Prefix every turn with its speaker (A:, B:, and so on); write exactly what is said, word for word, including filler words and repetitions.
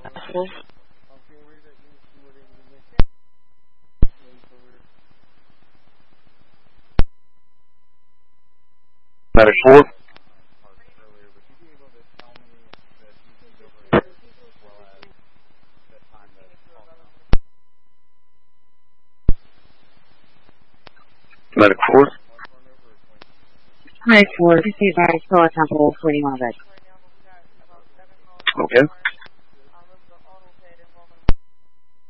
A: Apple.
B: Medic four. Medic four.
A: Medic four, please be advised, still at Temple, waiting on a bed.
B: Okay.